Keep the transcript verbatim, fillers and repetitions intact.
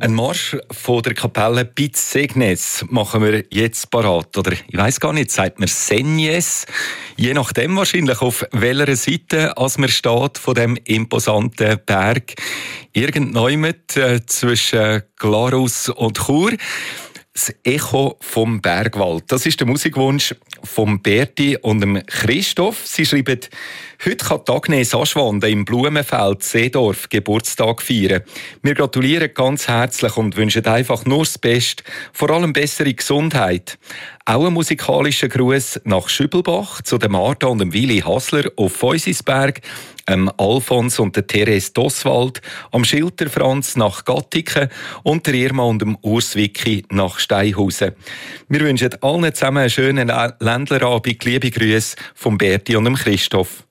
Ein Marsch von der Kapelle Piz Segnes machen wir jetzt parat. Oder ich weiss gar nicht, sagt man Segnes? Je nachdem wahrscheinlich, auf welcher Seite als man steht von dem imposanten Berg. Irgendjemand äh, zwischen Glarus und Chur. Das Echo vom Bergwald. Das ist der Musikwunsch von Berti und dem Christoph. Sie schreiben, heute kann Agnes Aschwande im Blumenfeld Seedorf Geburtstag feiern. Wir gratulieren ganz herzlich und wünschen einfach nur das Beste, vor allem bessere Gesundheit. Auch ein musikalischer Gruß nach Schübelbach zu der Martha und dem Willi Hasler auf Feusisberg, ähm, Alfons und der Therese Doswald, am Schilter Franz nach Gattiken und der Irma und dem Urs Wicki nach Steinhausen. Wir wünschen allen zusammen einen schönen Ländlerabend. Liebe Grüße von Berti und dem Christoph.